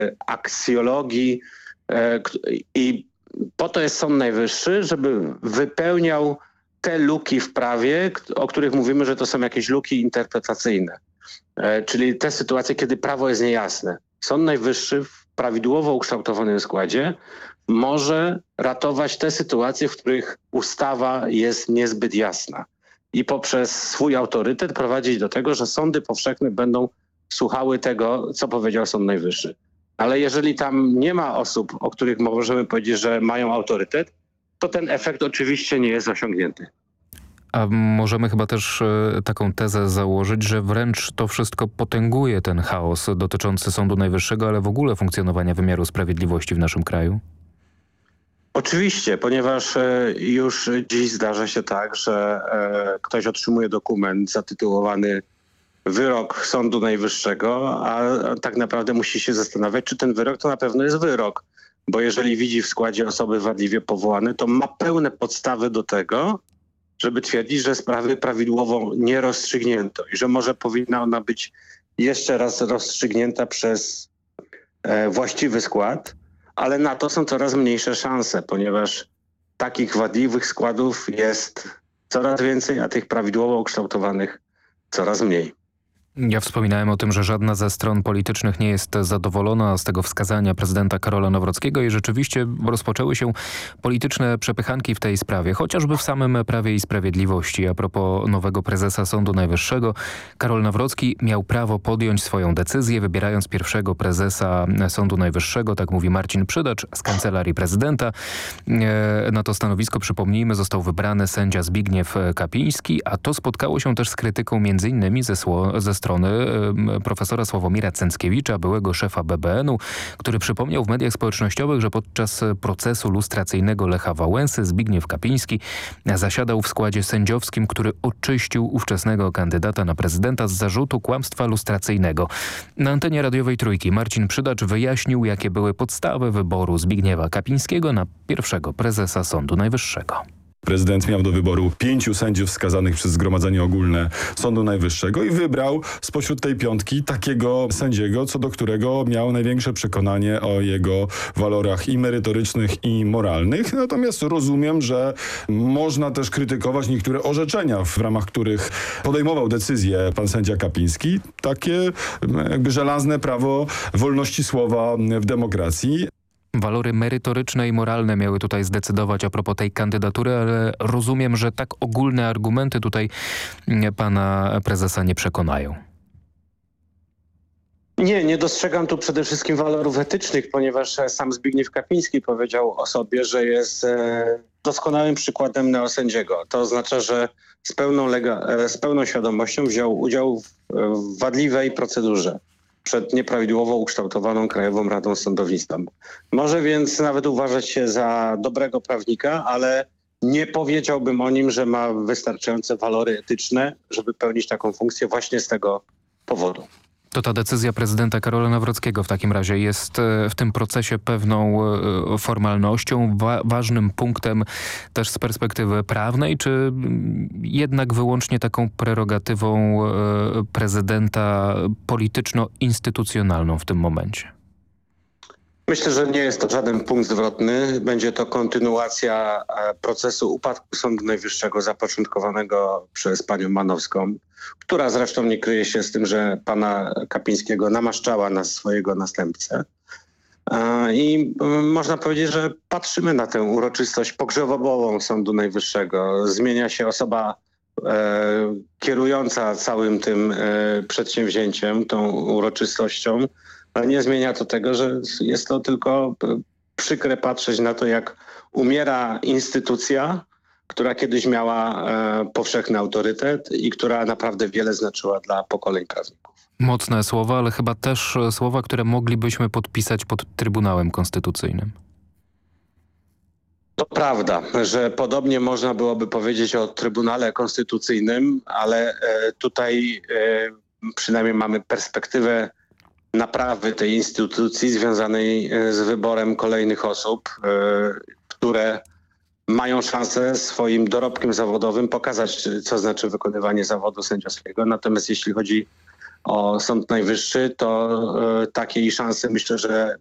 aksjologii i po to jest Sąd Najwyższy, żeby wypełniał te luki w prawie, o których mówimy, że to są jakieś luki interpretacyjne. Czyli te sytuacje, kiedy prawo jest niejasne. Sąd Najwyższy w prawidłowo ukształtowanym składzie może ratować te sytuacje, w których ustawa jest niezbyt jasna. I poprzez swój autorytet prowadzić do tego, że sądy powszechne będą słuchały tego, co powiedział Sąd Najwyższy. Ale jeżeli tam nie ma osób, o których możemy powiedzieć, że mają autorytet, to ten efekt oczywiście nie jest osiągnięty. A możemy chyba też taką tezę założyć, że wręcz to wszystko potęguje ten chaos dotyczący Sądu Najwyższego, ale w ogóle funkcjonowania wymiaru sprawiedliwości w naszym kraju? Oczywiście, ponieważ już dziś zdarza się tak, że ktoś otrzymuje dokument zatytułowany wyrok Sądu Najwyższego, a tak naprawdę musi się zastanawiać, czy ten wyrok to na pewno jest wyrok. Bo jeżeli widzi w składzie osoby wadliwie powołane, to ma pełne podstawy do tego, żeby twierdzić, że sprawy prawidłowo nie rozstrzygnięto i że może powinna ona być jeszcze raz rozstrzygnięta przez właściwy skład, ale na to są coraz mniejsze szanse, ponieważ takich wadliwych składów jest coraz więcej, a tych prawidłowo ukształtowanych coraz mniej. Ja wspominałem o tym, że żadna ze stron politycznych nie jest zadowolona z tego wskazania prezydenta Karola Nawrockiego i rzeczywiście rozpoczęły się polityczne przepychanki w tej sprawie, chociażby w samym Prawie i Sprawiedliwości. A propos nowego prezesa Sądu Najwyższego, Karol Nawrocki miał prawo podjąć swoją decyzję, wybierając pierwszego prezesa Sądu Najwyższego, tak mówi Marcin Przydacz z Kancelarii Prezydenta. Na to stanowisko, przypomnijmy, został wybrany sędzia Zbigniew Kapiński, a to spotkało się też z krytyką m.in. ze strony profesora Sławomira Cęckiewicza, byłego szefa BBN-u, który przypomniał w mediach społecznościowych, że podczas procesu lustracyjnego Lecha Wałęsy Zbigniew Kapiński zasiadał w składzie sędziowskim, który oczyścił ówczesnego kandydata na prezydenta z zarzutu kłamstwa lustracyjnego. Na antenie radiowej Trójki Marcin Przydacz wyjaśnił, jakie były podstawy wyboru Zbigniewa Kapińskiego na pierwszego prezesa Sądu Najwyższego. Prezydent miał do wyboru 5 sędziów wskazanych przez Zgromadzenie Ogólne Sądu Najwyższego i wybrał spośród tej 5 takiego sędziego, co do którego miał największe przekonanie o jego walorach i merytorycznych, i moralnych. Natomiast rozumiem, że można też krytykować niektóre orzeczenia, w ramach których podejmował decyzję pan sędzia Kapiński. Takie jakby żelazne prawo wolności słowa w demokracji. Walory merytoryczne i moralne miały tutaj zdecydować a propos tej kandydatury, ale rozumiem, że tak ogólne argumenty tutaj pana prezesa nie przekonają. Nie dostrzegam tu przede wszystkim walorów etycznych, ponieważ sam Zbigniew Kapiński powiedział o sobie, że jest doskonałym przykładem neosędziego. To oznacza, że z pełną świadomością wziął udział w wadliwej procedurze przed nieprawidłowo ukształtowaną Krajową Radą Sądownictwa. Może więc nawet uważać się za dobrego prawnika, ale nie powiedziałbym o nim, że ma wystarczające walory etyczne, żeby pełnić taką funkcję właśnie z tego powodu. To ta decyzja prezydenta Karola Nawrockiego w takim razie jest w tym procesie pewną formalnością, ważnym punktem też z perspektywy prawnej, czy jednak wyłącznie taką prerogatywą prezydenta polityczno-instytucjonalną w tym momencie? Myślę, że nie jest to żaden punkt zwrotny. Będzie to kontynuacja procesu upadku Sądu Najwyższego zapoczątkowanego przez panią Manowską, która zresztą nie kryje się z tym, że pana Kapińskiego namaszczała na swojego następcę. I można powiedzieć, że patrzymy na tę uroczystość pogrzebową Sądu Najwyższego. Zmienia się osoba kierująca całym tym przedsięwzięciem, tą uroczystością, ale nie zmienia to tego, że jest to tylko przykre patrzeć na to, jak umiera instytucja, która kiedyś miała powszechny autorytet i która naprawdę wiele znaczyła dla pokoleń prawników. Mocne słowa, ale chyba też słowa, które moglibyśmy podpisać pod Trybunałem Konstytucyjnym. To prawda, że podobnie można byłoby powiedzieć o Trybunale Konstytucyjnym, ale tutaj przynajmniej mamy perspektywę naprawy tej instytucji związanej z wyborem kolejnych osób, które mają szansę swoim dorobkiem zawodowym pokazać, co znaczy wykonywanie zawodu sędziowskiego. Natomiast jeśli chodzi o Sąd Najwyższy, to takiej szansy myślę, że